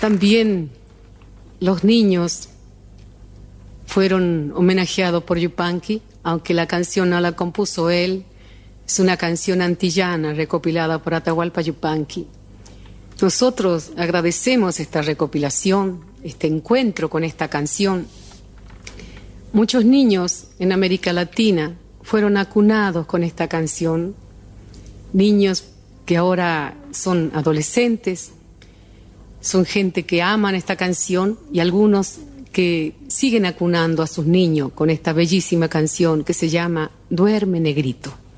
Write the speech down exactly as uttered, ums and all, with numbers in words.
También los niños fueron homenajeados por Yupanqui, aunque la canción no la compuso él. Es una canción antillana recopilada por Atahualpa Yupanqui. Nosotros agradecemos esta recopilación, este encuentro con esta canción. Muchos niños en América Latina fueron acunados con esta canción. Niños que ahora son adolescentes, son gente que aman esta canción y algunos que siguen acunando a sus niños con esta bellísima canción que se llama Duerme Negrito.